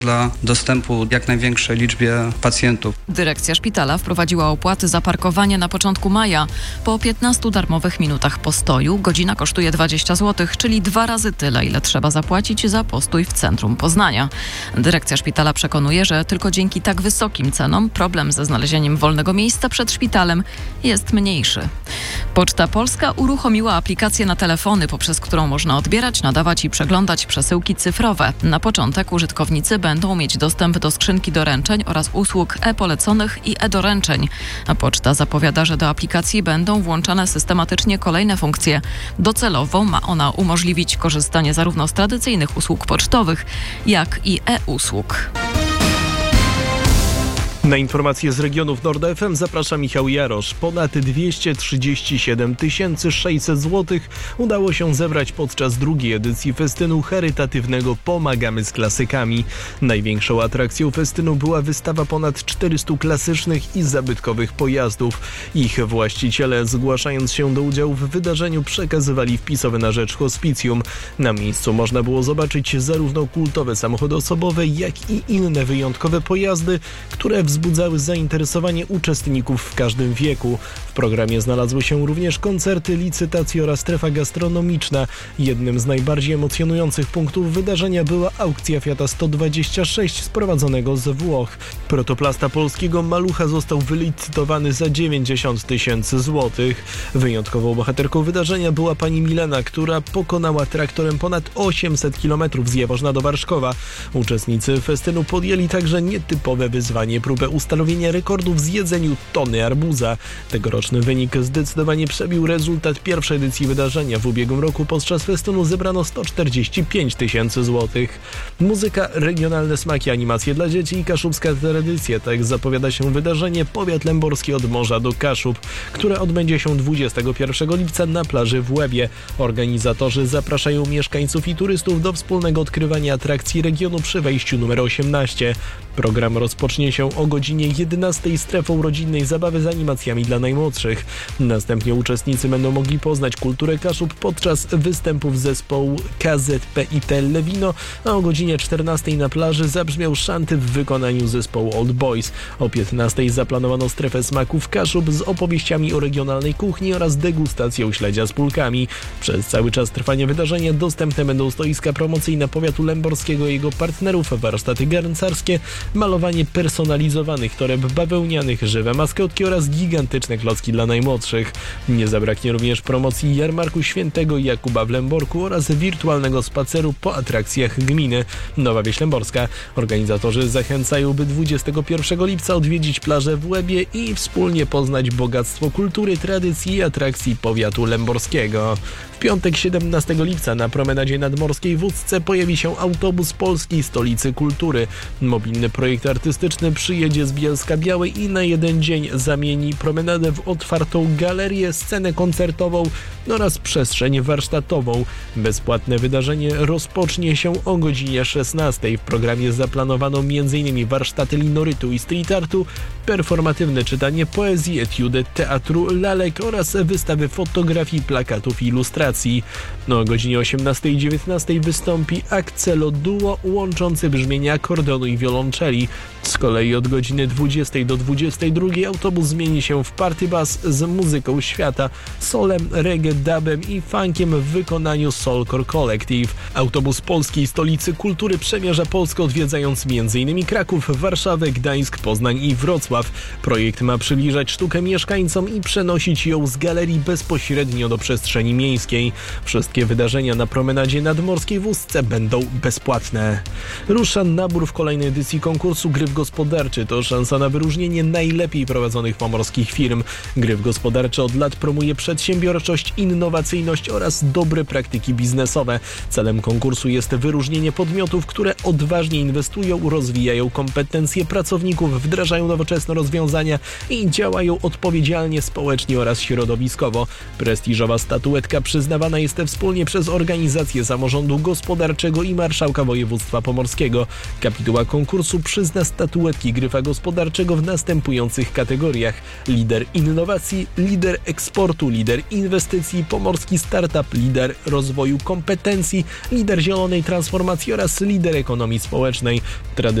dla dostępu jak największej liczbie pacjentów. Dyrekcja szpitala wprowadziła opłaty za parkowanie na początku maja. Po 15 darmowych minutach postoju godzina kosztuje 20 zł, czyli 2 razy tyle, ile trzeba zapłacić za postój w centrum Poznania. Dyrekcja szpitala przekonuje, że tylko dzięki tak wysokim cenom problem ze znalezieniem wolnego miejsca przed szpitalem jest mniejszy. Poczta Polska uruchomiła aplikację na telefony, poprzez którą można odbierać, nadawać i przeglądać przesyłki cyfrowe. Na początek użytkownicy będą mieć dostęp do skrzynki doręczeń oraz usług e-poleconych i e-doręczeń. A poczta zapowiada, że do aplikacji będą włączane systematycznie kolejne funkcje. Docelowo ma ona umożliwić korzystanie zarówno z tradycyjnych usług pocztowych, jak i e-usług. Na informacje z regionów Nord FM zaprasza Michał Jarosz. Ponad 237 600 zł udało się zebrać podczas drugiej edycji festynu charytatywnego Pomagamy z klasykami. Największą atrakcją festynu była wystawa ponad 400 klasycznych i zabytkowych pojazdów. Ich właściciele, zgłaszając się do udziału w wydarzeniu, przekazywali wpisowe na rzecz hospicjum. Na miejscu można było zobaczyć zarówno kultowe samochody osobowe, jak i inne wyjątkowe pojazdy, które wzbudzały zainteresowanie uczestników w każdym wieku. W programie znalazły się również koncerty, licytacje oraz strefa gastronomiczna. Jednym z najbardziej emocjonujących punktów wydarzenia była aukcja Fiata 126 sprowadzonego z Włoch. Protoplasta polskiego malucha został wylicytowany za 90 000 złotych. Wyjątkową bohaterką wydarzenia była pani Milena, która pokonała traktorem ponad 800 km z Jaworzna do Warszkowa. Uczestnicy festynu podjęli także nietypowe wyzwanie, próbę ustanowienia rekordów w zjedzeniu tony arbuza. Tegoroczny wynik zdecydowanie przebił rezultat pierwszej edycji wydarzenia. W ubiegłym roku podczas festynu zebrano 145 000 złotych. Muzyka, regionalne smaki, animacje dla dzieci i kaszubska tradycja. Tak zapowiada się wydarzenie Powiat Lęborski od morza do Kaszub, które odbędzie się 21 lipca na plaży w Łebie. Organizatorzy zapraszają mieszkańców i turystów do wspólnego odkrywania atrakcji regionu przy wejściu numer 18. Program rozpocznie się o godzinie 11 strefą rodzinnej zabawy z animacjami dla najmłodszych. Następnie uczestnicy będą mogli poznać kulturę Kaszub podczas występów zespołu KZPIT Lewino, a o godzinie 14 na plaży zabrzmiał szanty w wykonaniu zespołu Old Boys. O 15 zaplanowano strefę smaków Kaszub z opowieściami o regionalnej kuchni oraz degustacją śledzia z pulkami. Przez cały czas trwania wydarzenia dostępne będą stoiska promocyjne powiatu lęborskiego i jego partnerów, warsztaty garncarskie, malowanie personalizowanych toreb bawełnianych, żywe maskotki oraz gigantyczne klocki dla najmłodszych. Nie zabraknie również promocji jarmarku Świętego Jakuba w Lęborku oraz wirtualnego spaceru po atrakcjach gminy Nowa Wieś Lęborska. Organizatorzy zachęcają, by 21 lipca odwiedzić plażę w Łebie i wspólnie poznać bogactwo kultury, tradycji i atrakcji powiatu lęborskiego. W piątek 17 lipca na promenadzie nadmorskiej w Ucce pojawi się autobus Polskiej Stolicy Kultury. Mobilny projekt artystyczny przyjedzie z Bielska-Białej i na jeden dzień zamieni promenadę w otwartą galerię, scenę koncertową oraz przestrzeń warsztatową. Bezpłatne wydarzenie rozpocznie się o godzinie 16. W programie zaplanowano m.in. warsztaty linorytu i street artu, performatywne czytanie poezji, etiudy, teatru, lalek oraz wystawy fotografii, plakatów i ilustracji. O godzinie 18 i 19 wystąpi Akcelo Duo łączący brzmienia akordeonu i wiolonczeli. Z kolei od godziny 20 do 22 autobus zmieni się w party bus z muzyką świata, soulem, reggae, dubem i funkiem w wykonaniu Soulcore Collective. Autobus Polskiej Stolicy Kultury przemierza Polskę, odwiedzając m.in. Kraków, Warszawę, Gdańsk, Poznań i Wrocław. Projekt ma przybliżać sztukę mieszkańcom i przenosić ją z galerii bezpośrednio do przestrzeni miejskiej. Wszystkie wydarzenia na promenadzie nadmorskiej w Ustce będą bezpłatne. Rusza nabór w kolejnej edycji konkursu Gryf Gospodarczy. To szansa na wyróżnienie najlepiej prowadzonych pomorskich firm. Gryf Gospodarczy od lat promuje przedsiębiorczość, innowacyjność oraz dobre praktyki biznesowe. Celem konkursu jest wyróżnienie podmiotów, które odważnie inwestują, rozwijają kompetencje pracowników, wdrażają nowoczesne rozwiązania i działają odpowiedzialnie społecznie oraz środowiskowo. Prestiżowa statuetka przyznawana jest wspólnie przez Organizację Samorządu Gospodarczego i Marszałka Województwa Pomorskiego. Kapituła konkursu przyzna statuetki Gryfa liderstwa gospodarczego w następujących kategoriach: lider innowacji, lider eksportu, lider inwestycji, pomorski startup, lider rozwoju kompetencji, lider zielonej transformacji oraz lider ekonomii społecznej.